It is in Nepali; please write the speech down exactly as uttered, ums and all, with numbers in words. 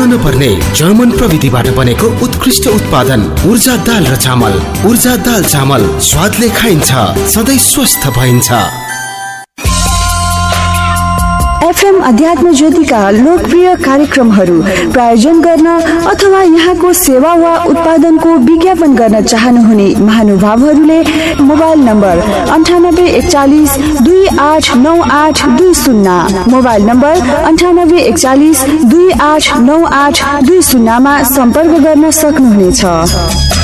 नपर्ने जर्मन प्रविधिबाट बनेको उत्कृष्ट उत्पादन ऊर्जा दाल र चामल। ऊर्जा दाल चामल स्वादले खाइन्छ, सधैँ स्वस्थ भइन्छ। एफएम अध्यात्म ज्योतिका लोकप्रिय कार्यक्रमहरू प्रायोजन गर्न अथवा यहाँको सेवा वा उत्पादनको विज्ञापन गर्न चाहनुहुने महानुभावहरूले मोबाइल नम्बर अन्ठानब्बे एकचालिस दुई आठ नौ आठ दुई शून्य मोबाइल नम्बर अन्ठानब्बे एकचालिस दुई आठ नौ आठ दुई शून्यमा सम्पर्क गर्न सक्नुहुनेछ।